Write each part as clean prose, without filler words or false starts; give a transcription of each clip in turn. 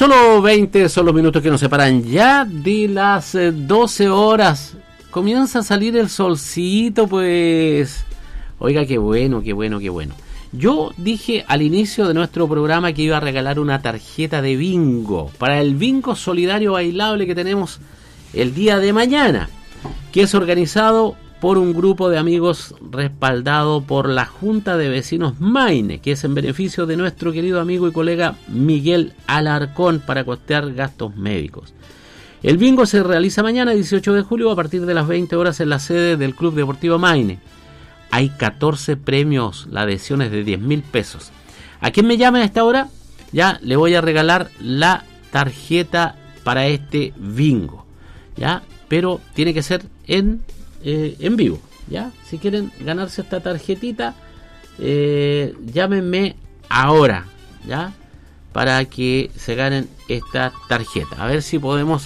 Solo 20 son los minutos que nos separan ya de las 12 horas. Comienza a salir el solcito, pues. Oiga, qué bueno, qué bueno, qué bueno. Yo dije al inicio de nuestro programa que iba a regalar una tarjeta de bingo para el bingo solidario bailable que tenemos el día de mañana, que es organizado por un grupo de amigos respaldado por la Junta de Vecinos Maine, que es en beneficio de nuestro querido amigo y colega Miguel Alarcón para costear gastos médicos. El bingo se realiza mañana, 18 de julio, a partir de las 20 horas en la sede del Club Deportivo Maine. Hay 14 premios, la adhesión es de 10.000 pesos. A quien me llame a esta hora, ya le voy a regalar la tarjeta para este bingo, ¿ya? Pero tiene que ser en vivo, ¿ya? Si quieren ganarse esta tarjetita, llámenme ahora, ¿ya? Para que se ganen esta tarjeta. A ver si podemos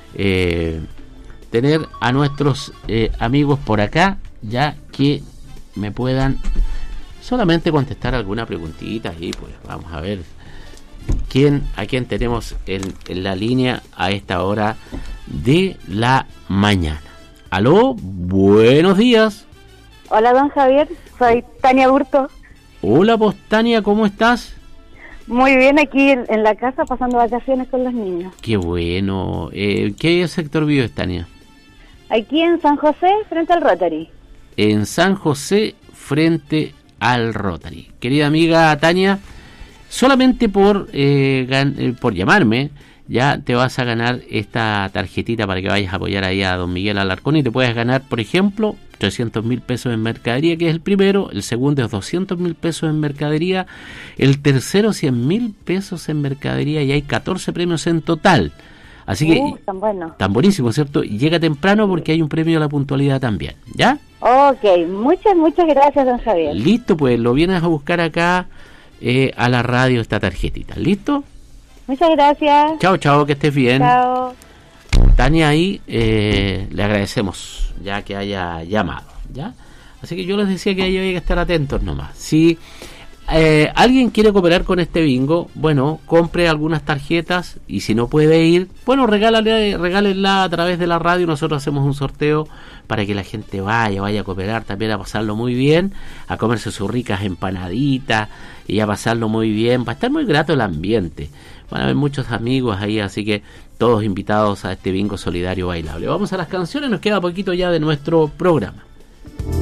tener a nuestros amigos por acá, ya que me puedan solamente contestar alguna preguntita y pues vamos a ver a quién tenemos en la línea a esta hora de la mañana. Aló, buenos días. Hola, don Javier, soy Tania Burto. Hola, pues Tania, ¿cómo estás? Muy bien, aquí en la casa pasando vacaciones con los niños. Qué bueno. ¿Qué sector vives, Tania? Aquí en San José, frente al Rotary. En San José, frente al Rotary. Querida amiga Tania, solamente por llamarme, ya te vas a ganar esta tarjetita para que vayas a apoyar ahí a don Miguel Alarcón y te puedes ganar, por ejemplo, 300.000 pesos en mercadería, que es el primero, el segundo es 200.000 pesos en mercadería, el tercero 100.000 pesos en mercadería y hay 14 premios en total. Así que, tan bueno. Tan buenísimo, ¿cierto? Y llega temprano porque hay un premio a la puntualidad también, ¿ya? Ok, muchas gracias, don Javier. Listo, pues lo vienes a buscar acá a la radio esta tarjetita, ¿listo? Muchas gracias. Chao, chao, que estés bien. Chao. Tania, ahí le agradecemos ya que haya llamado, ¿ya? Así que yo les decía que ahí había que estar atentos nomás. Si alguien quiere cooperar con este bingo, bueno, compre algunas tarjetas y si no puede ir, bueno, regálenla a través de la radio. Nosotros hacemos un sorteo para que la gente vaya a cooperar también, a pasarlo muy bien, a comerse sus ricas empanaditas y a pasarlo muy bien. Va a estar muy grato el ambiente. Van a haber muchos amigos ahí, así que todos invitados a este bingo solidario bailable. Vamos a las canciones, nos queda poquito ya de nuestro programa.